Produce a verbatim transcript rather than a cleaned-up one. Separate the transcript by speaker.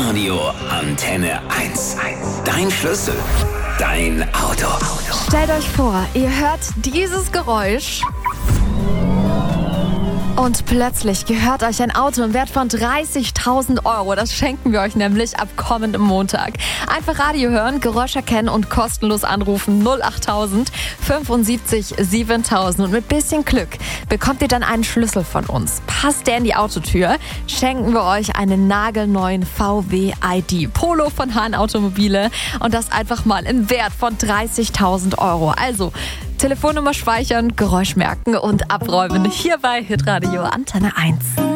Speaker 1: Hitradio Antenne eins. Dein Schlüssel, dein Auto.
Speaker 2: Stellt euch vor, ihr hört dieses Geräusch und plötzlich gehört euch ein Auto im Wert von dreißigtausend Euro. Das schenken wir euch nämlich ab kommendem Montag. Einfach Radio hören, Geräusch erkennen und kostenlos anrufen null achttausend fünfundsiebzig siebentausend. Und mit bisschen Glück bekommt ihr dann einen Schlüssel von uns. Passt der in die Autotür, schenken wir euch einen nagelneuen V W I D Polo von Hahn Automobile und das einfach mal im Wert von dreißigtausend Euro. Also Telefonnummer speichern, Geräusch merken und abräumen hier bei Hitradio Antenne eins.